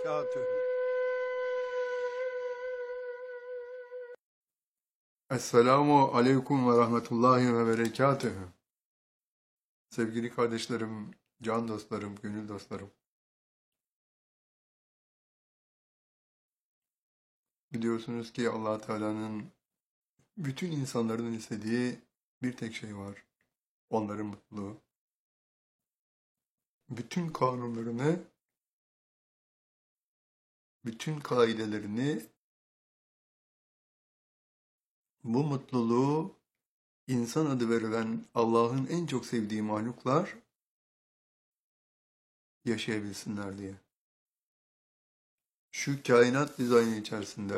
وبركاته. Esselamu aleyküm ve rahmetullahi ve berekatühü. Sevgili kardeşlerim, can dostlarım, gönül dostlarım. Biliyorsunuz ki Allah Teala'nın bütün insanların istediği bir tek şey var. Onların mutluluğu. Bütün kanunlarını, bütün kaidelerini, bu mutluluğu insan adı verilen Allah'ın en çok sevdiği mahluklar yaşayabilsinler diye. Şu kainat dizaynı içerisinde